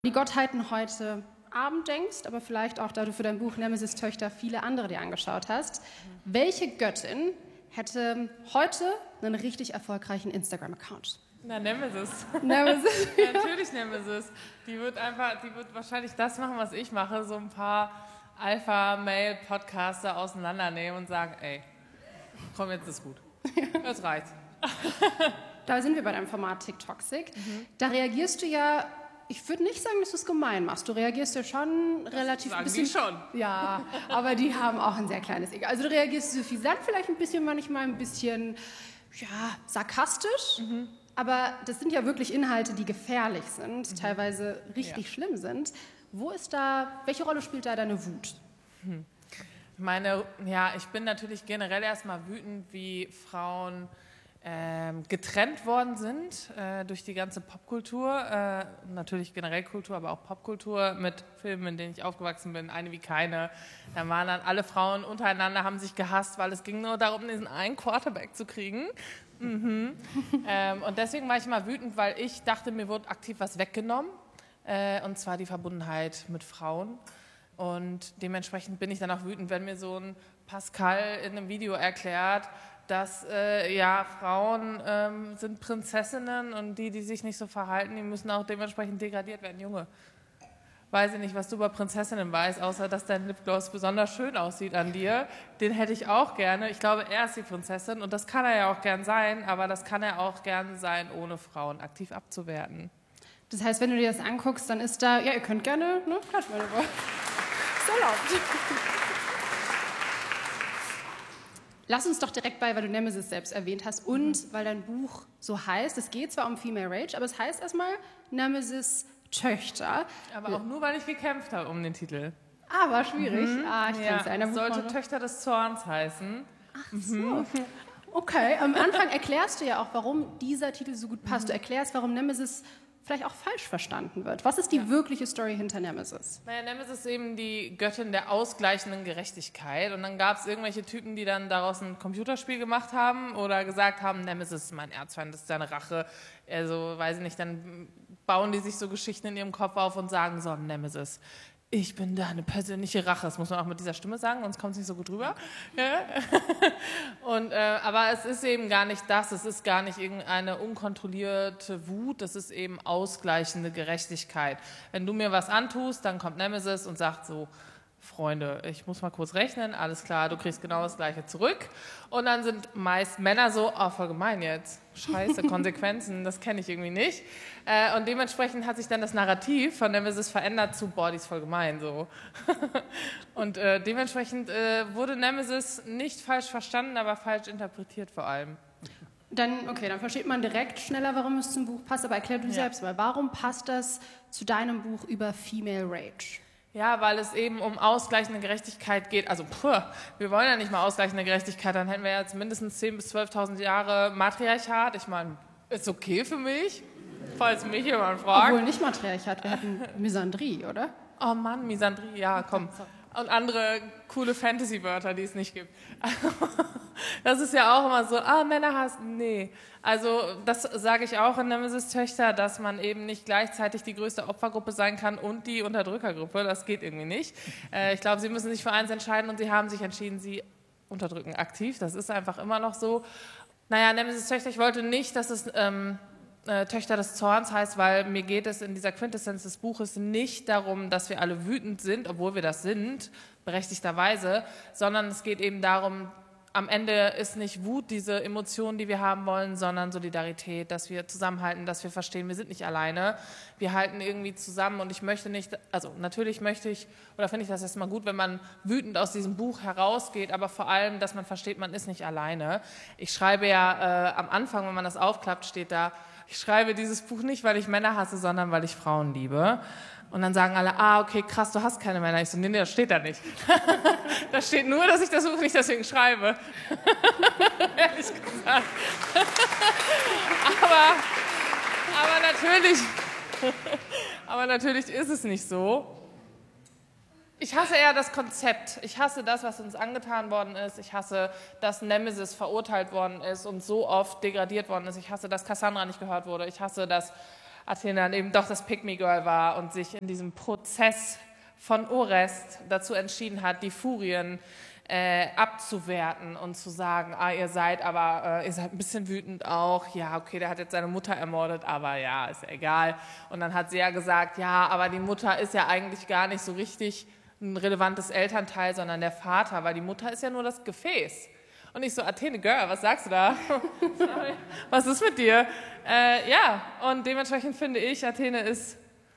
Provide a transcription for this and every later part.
die Gottheiten heute Abend denkst, aber vielleicht auch, da du für dein Buch Nemesis Töchter viele andere dir angeschaut hast. Welche Göttin hätte heute einen richtig erfolgreichen Instagram-Account? Na, Nemesis. Nemesis? Ja, natürlich Nemesis. Die wird wahrscheinlich das machen, was ich mache, so ein paar Alpha-Male-Podcaster auseinandernehmen und sagen, ey, komm, jetzt ist gut. Das reicht. Da sind wir bei deinem Format TikToxic. Da reagierst du ja, ich würde nicht sagen, dass du es gemein machst. Du reagierst ja schon relativ... Sagen die schon. Ja, aber die haben auch ein sehr kleines Ego. Also du reagierst suffisant, vielleicht ein bisschen, manchmal ein bisschen, ja, sarkastisch. Aber das sind ja wirklich Inhalte, die gefährlich sind, teilweise richtig schlimm sind. Welche Rolle spielt da deine Wut? Ich bin natürlich generell erstmal wütend, wie Frauen getrennt worden sind durch die ganze Popkultur, natürlich generell Kultur, aber auch Popkultur mit Filmen, in denen ich aufgewachsen bin, Eine wie keine. Da waren dann alle Frauen untereinander, haben sich gehasst, weil es ging nur darum, diesen einen Quarterback zu kriegen. Und deswegen war ich immer wütend, weil ich dachte, mir wurde aktiv was weggenommen, und zwar die Verbundenheit mit Frauen. Und dementsprechend bin ich dann auch wütend, wenn mir so ein Pascal in einem Video erklärt, dass Frauen sind Prinzessinnen und die sich nicht so verhalten, die müssen auch dementsprechend degradiert werden. Junge, weiß ich nicht, was du über Prinzessinnen weißt, außer dass dein Lipgloss besonders schön aussieht an dir. Den hätte ich auch gerne. Ich glaube, er ist die Prinzessin und das kann er ja auch gern sein, aber das kann er auch gern sein, ohne Frauen aktiv abzuwerten. Das heißt, wenn du dir das anguckst, dann ist da, ja, ihr könnt gerne, ne, klatsch mal drüber. Ist erlaubt. Lass uns doch direkt weil du Nemesis selbst erwähnt hast und weil dein Buch so heißt, es geht zwar um Female Rage, aber es heißt erstmal Nemesis Töchter. Aber auch nur, weil ich gekämpft habe um den Titel. Aber schwierig. Ich kenn's ja. Es sollte Töchter des Zorns heißen. Ach so. Okay, am Anfang erklärst du ja auch, warum dieser Titel so gut passt. Du erklärst, warum Nemesis vielleicht auch falsch verstanden wird. Was ist die wirkliche Story hinter Nemesis? Naja, Nemesis ist eben die Göttin der ausgleichenden Gerechtigkeit. Und dann gab es irgendwelche Typen, die dann daraus ein Computerspiel gemacht haben oder gesagt haben, Nemesis ist mein Erzfeind, das ist seine Rache. Also, weiß ich nicht, dann bauen die sich so Geschichten in ihrem Kopf auf und sagen so, Nemesis, ich bin deine persönliche Rache. Das muss man auch mit dieser Stimme sagen, sonst kommt es nicht so gut rüber. Ja? Aber es ist eben gar nicht das. Es ist gar nicht irgendeine unkontrollierte Wut. Es ist eben ausgleichende Gerechtigkeit. Wenn du mir was antust, dann kommt Nemesis und sagt so, Freunde, ich muss mal kurz rechnen, alles klar, du kriegst genau das Gleiche zurück. Und dann sind meist Männer so, voll gemein jetzt, scheiße, Konsequenzen, das kenne ich irgendwie nicht. Und dementsprechend hat sich dann das Narrativ von Nemesis verändert zu, die ist voll gemein, so. Und dementsprechend wurde Nemesis nicht falsch verstanden, aber falsch interpretiert vor allem. Dann versteht man direkt schneller, warum es zum Buch passt, aber erklär du selbst mal, warum passt das zu deinem Buch über Female Rage? Ja, weil es eben um ausgleichende Gerechtigkeit geht. Also, wir wollen ja nicht mal ausgleichende Gerechtigkeit, dann hätten wir jetzt mindestens 10.000 bis 12.000 Jahre Matriarchat. Ich meine, ist okay für mich, falls mich jemand fragt. Obwohl nicht Matriarchat, wir hatten Misandrie, oder? Oh Mann, Misandrie, ja, komm. Und andere coole Fantasy-Wörter, die es nicht gibt. Das ist ja auch immer so, Männer hassen, nee. Also das sage ich auch in Nemesis Töchter, dass man eben nicht gleichzeitig die größte Opfergruppe sein kann und die Unterdrückergruppe. Das geht irgendwie nicht. Ich glaube, sie müssen sich für eins entscheiden und sie haben sich entschieden, sie unterdrücken aktiv. Das ist einfach immer noch so. Naja, Nemesis Töchter, ich wollte nicht, dass es Töchter des Zorns heißt, weil mir geht es in dieser Quintessenz des Buches nicht darum, dass wir alle wütend sind, obwohl wir das sind, berechtigterweise, sondern es geht eben darum, am Ende ist nicht Wut diese Emotion, die wir haben wollen, sondern Solidarität, dass wir zusammenhalten, dass wir verstehen, wir sind nicht alleine, wir halten irgendwie zusammen und ich möchte nicht, also natürlich finde ich das erstmal gut, wenn man wütend aus diesem Buch herausgeht, aber vor allem, dass man versteht, man ist nicht alleine. Ich schreibe ja am Anfang, wenn man das aufklappt, steht da, ich schreibe dieses Buch nicht, weil ich Männer hasse, sondern weil ich Frauen liebe. Und dann sagen alle, okay, krass, du hast keine Männer. Ich so, nee, das steht da nicht. Da steht nur, dass ich das Buch nicht deswegen schreibe. Ehrlich gesagt. aber natürlich ist es nicht so. Ich hasse eher das Konzept. Ich hasse das, was uns angetan worden ist. Ich hasse, dass Nemesis verurteilt worden ist und so oft degradiert worden ist. Ich hasse, dass Cassandra nicht gehört wurde. Ich hasse, dass Athene dann eben doch das Pick-me-Girl war und sich in diesem Prozess von Orest dazu entschieden hat, die Furien abzuwerten und zu sagen, ihr seid ein bisschen wütend auch, ja, okay, der hat jetzt seine Mutter ermordet, aber ja, ist ja egal. Und dann hat sie ja gesagt, ja, aber die Mutter ist ja eigentlich gar nicht so richtig ein relevantes Elternteil, sondern der Vater, weil die Mutter ist ja nur das Gefäß. Und ich so, Athene, Girl, was sagst du da? Was ist mit dir? Ja, und dementsprechend finde ich, Athene ist,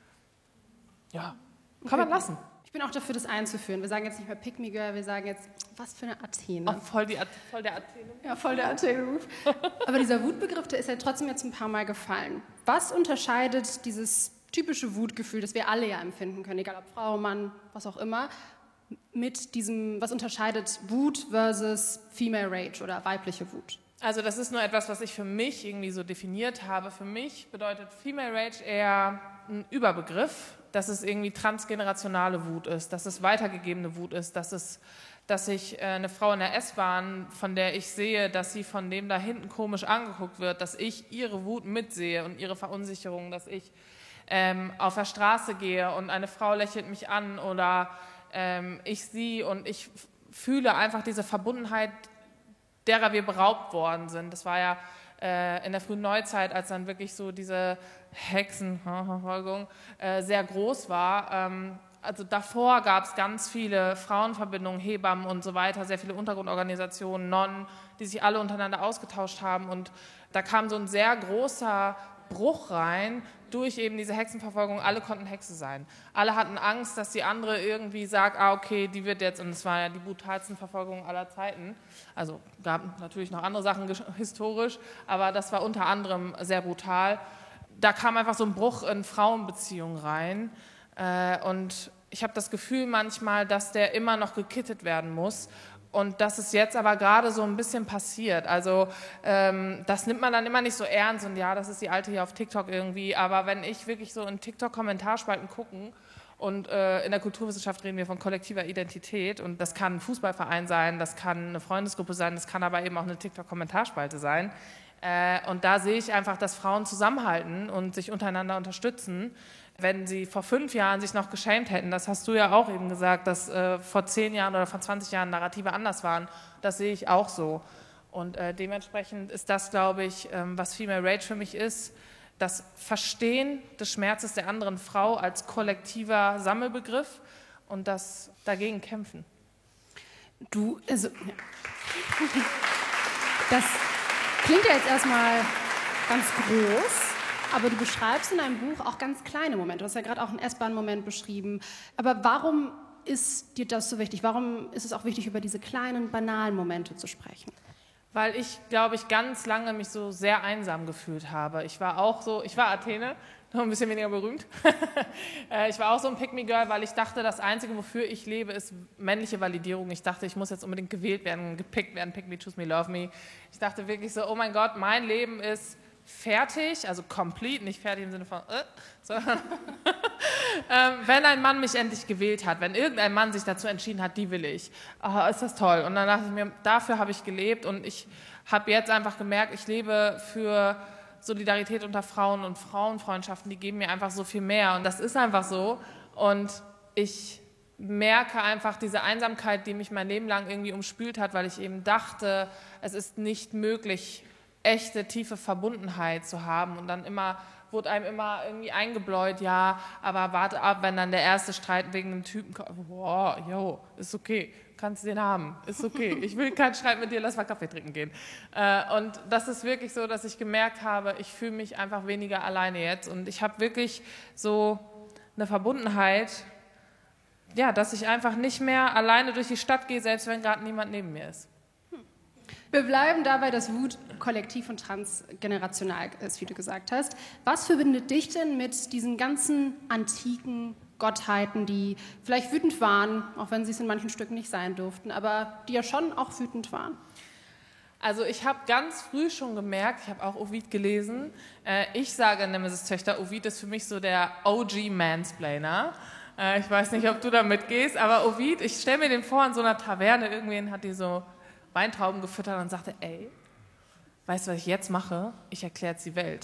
ja, kann man lassen. Ich bin auch dafür, das einzuführen. Wir sagen jetzt nicht mehr Pick Me Girl, wir sagen jetzt, was für eine Athene. Oh, voll der Athene. Ja, voll der Athene. Aber dieser Wutbegriff, der ist ja trotzdem jetzt ein paar Mal gefallen. Was unterscheidet dieses typische Wutgefühl, das wir alle ja empfinden können, egal ob Frau, Mann, was auch immer, mit diesem, was unterscheidet Wut versus Female Rage oder weibliche Wut? Also das ist nur etwas, was ich für mich irgendwie so definiert habe. Für mich bedeutet Female Rage eher ein Überbegriff, dass es irgendwie transgenerationale Wut ist, dass es weitergegebene Wut ist, dass ich eine Frau in der S-Bahn, von der ich sehe, dass sie von dem da hinten komisch angeguckt wird, dass ich ihre Wut mitsehe und ihre Verunsicherung, dass ich auf der Straße gehe und eine Frau lächelt mich an oder ich sie und ich fühle einfach diese Verbundenheit, derer wir beraubt worden sind. Das war ja in der frühen Neuzeit, als dann wirklich so diese Hexenverfolgung sehr groß war. Also davor gab es ganz viele Frauenverbindungen, Hebammen und so weiter, sehr viele Untergrundorganisationen, Nonnen, die sich alle untereinander ausgetauscht haben. Und da kam so ein sehr großer Bruch rein durch eben diese Hexenverfolgung. Alle konnten Hexe sein. Alle hatten Angst, dass die andere irgendwie sagt, okay, die wird jetzt, und es war ja die brutalsten Verfolgungen aller Zeiten. Also gab natürlich noch andere Sachen historisch, aber das war unter anderem sehr brutal. Da kam einfach so ein Bruch in Frauenbeziehungen rein und ich habe das Gefühl manchmal, dass der immer noch gekittet werden muss. Und das ist jetzt aber gerade so ein bisschen passiert. Also das nimmt man dann immer nicht so ernst und ja, das ist die Alte hier auf TikTok irgendwie. Aber wenn ich wirklich so in TikTok-Kommentarspalten gucke und in der Kulturwissenschaft reden wir von kollektiver Identität und das kann ein Fußballverein sein, das kann eine Freundesgruppe sein, das kann aber eben auch eine TikTok-Kommentarspalte sein. Und da sehe ich einfach, dass Frauen zusammenhalten und sich untereinander unterstützen. Wenn sie vor 5 Jahren sich noch geschämt hätten, das hast du ja auch eben gesagt, dass vor 10 Jahren oder vor 20 Jahren Narrative anders waren, das sehe ich auch so. Und dementsprechend ist das, glaube ich, was Female Rage für mich ist, das Verstehen des Schmerzes der anderen Frau als kollektiver Sammelbegriff und das dagegen kämpfen. Das klingt ja jetzt erstmal ganz groß. Aber du beschreibst in deinem Buch auch ganz kleine Momente. Du hast ja gerade auch einen S-Bahn-Moment beschrieben. Aber warum ist dir das so wichtig? Warum ist es auch wichtig, über diese kleinen, banalen Momente zu sprechen? Weil ich, glaube ich, ganz lange mich so sehr einsam gefühlt habe. Ich war Athene, noch ein bisschen weniger berühmt. Ich war auch so ein Pick-me-Girl, weil ich dachte, das Einzige, wofür ich lebe, ist männliche Validierung. Ich dachte, ich muss jetzt unbedingt gewählt werden, gepickt werden, pick me, choose me, love me. Ich dachte wirklich so, oh mein Gott, mein Leben ist fertig, also complete, nicht fertig im Sinne von, sondern wenn ein Mann mich endlich gewählt hat, wenn irgendein Mann sich dazu entschieden hat, die will ich, ist das toll. Und dann dachte ich mir, dafür habe ich gelebt und ich habe jetzt einfach gemerkt, ich lebe für Solidarität unter Frauen und Frauenfreundschaften, die geben mir einfach so viel mehr und das ist einfach so und ich merke einfach diese Einsamkeit, die mich mein Leben lang irgendwie umspült hat, weil ich eben dachte, es ist nicht möglich, echte, tiefe Verbundenheit zu haben und dann wurde einem immer irgendwie eingebläut, ja, aber warte ab, wenn dann der erste Streit wegen einem Typen kommt, boah, jo, ist okay, kannst den haben, ist okay, ich will keinen Streit mit dir, lass mal Kaffee trinken gehen. Und das ist wirklich so, dass ich gemerkt habe, ich fühle mich einfach weniger alleine jetzt und ich habe wirklich so eine Verbundenheit, ja, dass ich einfach nicht mehr alleine durch die Stadt gehe, selbst wenn gerade niemand neben mir ist. Wir bleiben dabei, dass Wut kollektiv und transgenerational ist, wie du gesagt hast. Was verbindet dich denn mit diesen ganzen antiken Gottheiten, die vielleicht wütend waren, auch wenn sie es in manchen Stücken nicht sein durften, aber die ja schon auch wütend waren? Also ich habe ganz früh schon gemerkt, ich habe auch Ovid gelesen, ich sage Nemesis-Töchter, Ovid ist für mich so der OG-Mansplainer. Ich weiß nicht, ob du da mitgehst, aber Ovid, ich stelle mir den vor, in so einer Taverne, irgendwen hat die so Weintrauben gefüttert und sagte, ey, weißt du, was ich jetzt mache? Ich erkläre jetzt die Welt.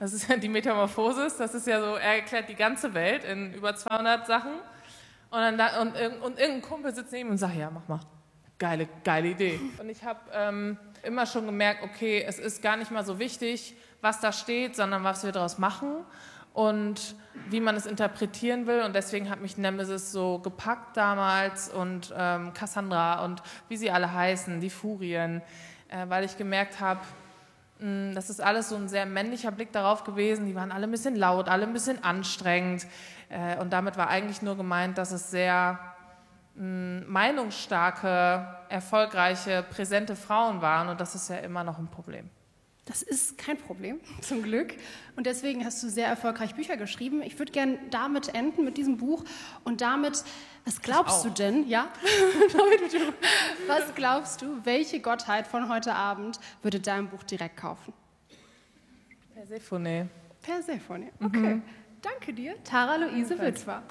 Das ist ja die Metamorphosis, das ist ja so, er erklärt die ganze Welt in über 200 Sachen und irgendein Kumpel sitzt neben ihm und sagt, ja, mach mal, geile Idee. Und ich habe immer schon gemerkt, okay, es ist gar nicht mal so wichtig, was da steht, sondern was wir daraus machen und wie man es interpretieren will. Und deswegen hat mich Nemesis so gepackt damals und Cassandra und wie sie alle heißen, die Furien, weil ich gemerkt habe, das ist alles so ein sehr männlicher Blick darauf gewesen. Die waren alle ein bisschen laut, alle ein bisschen anstrengend. Und damit war eigentlich nur gemeint, dass es sehr meinungsstarke, erfolgreiche, präsente Frauen waren. Und das ist ja immer noch ein Problem. Das ist kein Problem, zum Glück. Und deswegen hast du sehr erfolgreich Bücher geschrieben. Ich würde gerne damit enden, mit diesem Buch. Und damit, was glaubst du denn, ja? Was glaubst du, welche Gottheit von heute Abend würde dein Buch direkt kaufen? Persephone. Persephone, okay. Danke dir, Tara Luise Witwer.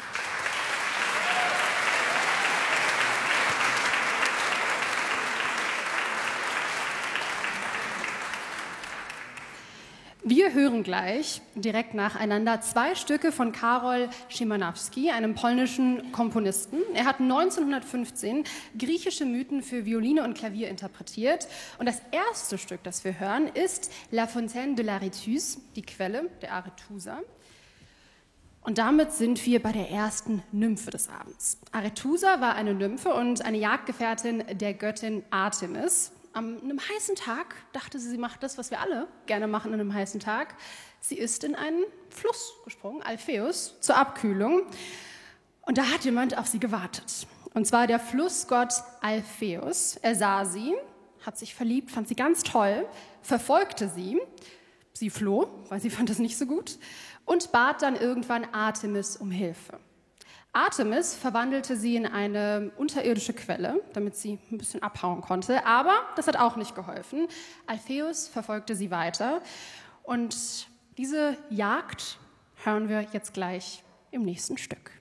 Wir hören gleich direkt nacheinander 2 Stücke von Karol Szymanowski, einem polnischen Komponisten. Er hat 1915 griechische Mythen für Violine und Klavier interpretiert. Und das erste Stück, das wir hören, ist La Fontaine de l'Aréthuse, die Quelle der Arethusa. Und damit sind wir bei der ersten Nymphe des Abends. Arethusa war eine Nymphe und eine Jagdgefährtin der Göttin Artemis. An einem heißen Tag dachte sie, sie macht das, was wir alle gerne machen an einem heißen Tag. Sie ist in einen Fluss gesprungen, Alpheus, zur Abkühlung. Und da hat jemand auf sie gewartet. Und zwar der Flussgott Alpheus. Er sah sie, hat sich verliebt, fand sie ganz toll, verfolgte sie. Sie floh, weil sie fand das nicht so gut. Und bat dann irgendwann Artemis um Hilfe. Artemis verwandelte sie in eine unterirdische Quelle, damit sie ein bisschen abhauen konnte. Aber das hat auch nicht geholfen. Alpheus verfolgte sie weiter. Und diese Jagd hören wir jetzt gleich im nächsten Stück.